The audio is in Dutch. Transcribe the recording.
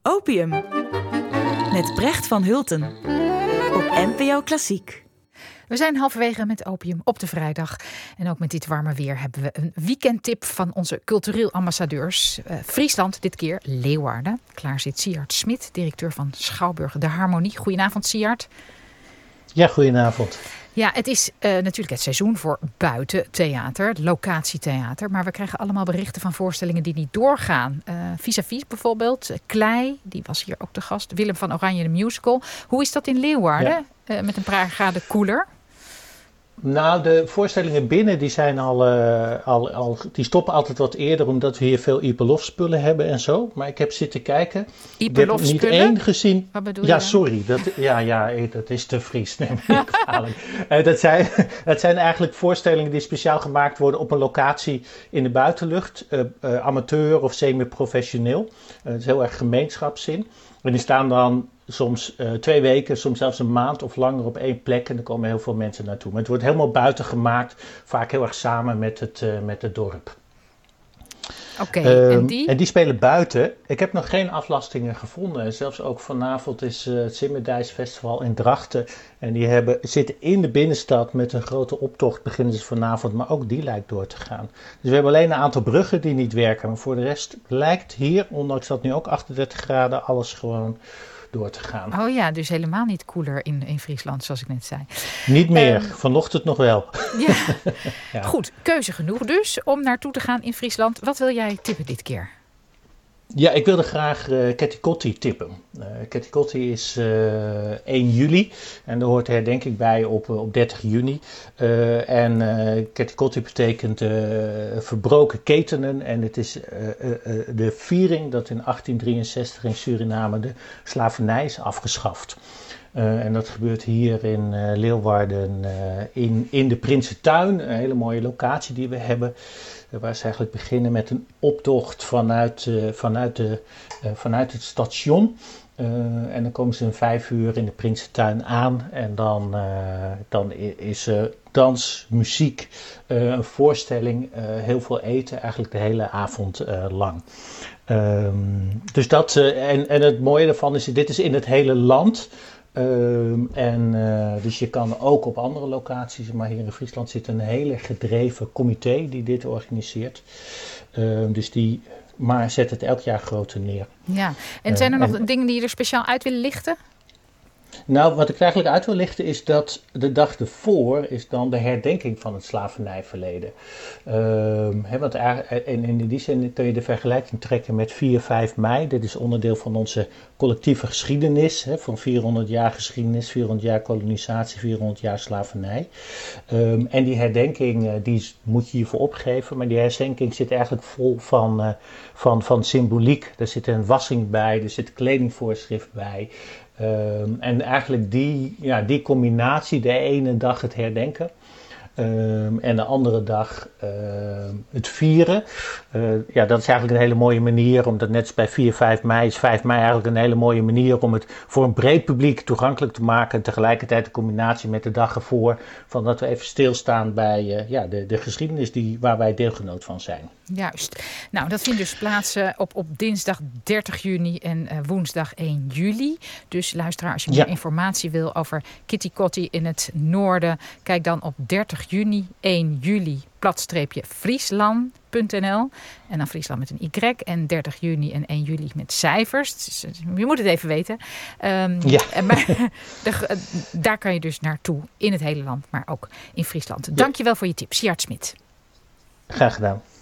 Opium. Met Brecht van Hulten. Op NPO Klassiek. We zijn halverwege met Opium op de vrijdag. En ook met dit warme weer hebben we een weekendtip van onze cultureel ambassadeurs. Friesland, dit keer Leeuwarden. Klaar zit Siart Smit, directeur van Schouwburg De Harmonie. Goedenavond, Siart. Ja, goedenavond. Ja, het is natuurlijk het seizoen voor buitentheater, locatietheater. Maar we krijgen allemaal berichten van voorstellingen die niet doorgaan. Vis-à-vis bijvoorbeeld. Klei, die was hier ook te gast. Willem van Oranje, de musical. Hoe is dat in Leeuwarden? Ja. Met een paar graden koeler? Nou, de voorstellingen binnen die zijn die stoppen altijd wat eerder, omdat we hier veel Iperlof-spullen hebben en zo. Maar ik heb zitten kijken. Iperlof-spullen? Ik heb niet één gezien. Wat bedoel je? Ja, sorry. Dat is te Fries. Nee, dat zijn eigenlijk voorstellingen die speciaal gemaakt worden op een locatie in de buitenlucht. Amateur of semi-professioneel. Het is heel erg gemeenschapszin. En die staan dan soms 2 weken, soms zelfs een maand of langer op één plek. En er komen heel veel mensen naartoe. Maar het wordt helemaal buiten gemaakt. Vaak heel erg samen met het dorp. Oké, en die spelen buiten. Ik heb nog geen aflastingen gevonden. En zelfs ook vanavond is het Simmerdijs Festival in Drachten. En die zitten in de binnenstad met een grote optocht. Beginnen ze vanavond, maar ook die lijkt door te gaan. Dus we hebben alleen een aantal bruggen die niet werken. Maar voor de rest lijkt hier, ondanks dat nu ook 38 graden, alles gewoon door te gaan. Oh ja, dus helemaal niet koeler in Friesland, zoals ik net zei. Niet meer, vanochtend nog wel. Ja. Ja. Goed, keuze genoeg dus om naartoe te gaan in Friesland. Wat wil jij tippen dit keer? Ja, ik wilde graag Ketty Kotti tippen. Ketty Kotti is 1 juli en daar hoort denk ik bij op 30 juni. Ketty Kotti betekent verbroken ketenen en het is de viering dat in 1863 in Suriname de slavernij is afgeschaft. En dat gebeurt hier in Leeuwarden in de Prinsentuin, een hele mooie locatie die we hebben. Waar ze eigenlijk beginnen met een optocht vanuit het station. En dan komen ze om 5 uur in de Prinsentuin aan. En dan is er dans, muziek, een voorstelling, heel veel eten, eigenlijk de hele avond lang. Dus dat, en het mooie daarvan is, dit is in het hele land. Dus je kan ook op andere locaties, maar hier in Friesland zit een hele gedreven comité die dit organiseert. Maar zet het elk jaar groter neer. Ja, en zijn er nog dingen die je er speciaal uit willen lichten? Nou, wat ik eigenlijk uit wil lichten is dat de dag ervoor is dan de herdenking van het slavernijverleden. Want in die zin kun je de vergelijking trekken met 4-5 mei. Dit is onderdeel van onze collectieve geschiedenis. Van 400 jaar geschiedenis, 400 jaar kolonisatie, 400 jaar slavernij. En die herdenking, die moet je hiervoor opgeven. Maar die herdenking zit eigenlijk vol van symboliek. Er zit een wassing bij, er zit kledingvoorschrift bij. En eigenlijk die combinatie, de ene dag het herdenken en de andere dag het vieren. Dat is eigenlijk een hele mooie manier, omdat net als bij 4-5 mei is 5 mei eigenlijk een hele mooie manier om het voor een breed publiek toegankelijk te maken. En tegelijkertijd de combinatie met de dag ervoor, van dat we even stilstaan bij de geschiedenis waar wij deelgenoot van zijn. Juist. Nou, dat vindt dus plaats op dinsdag 30 juni en woensdag 1 juli. Dus luisteraar, als je meer informatie wil over Ketty Kotti in het noorden, kijk dan op 30 juni, 1 juli, /Friesland.nl. En dan Friesland met een Y. En 30 juni en 1 juli met cijfers. Dus, je moet het even weten. Maar daar kan je dus naartoe in het hele land, maar ook in Friesland. Dankjewel voor je tip, Siart Smit. Graag gedaan.